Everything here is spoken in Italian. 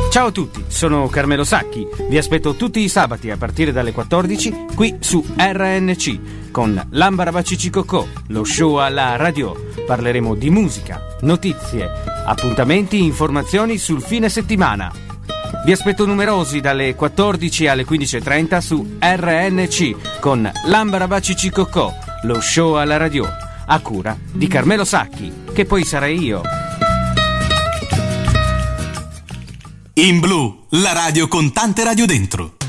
Ciao a tutti, sono Carmelo Sacchi. Vi aspetto tutti i sabati a partire dalle 14 qui su RNC con L'Ambarabacici-Cocò, lo show alla radio. Parleremo di musica, notizie, appuntamenti, informazioni sul fine settimana. Vi aspetto numerosi dalle 14 alle 15.30 su RNC con L'Ambarabacici-Cocò, lo show alla radio, a cura di Carmelo Sacchi, che poi sarei io. In Blu, la radio con tante radio dentro.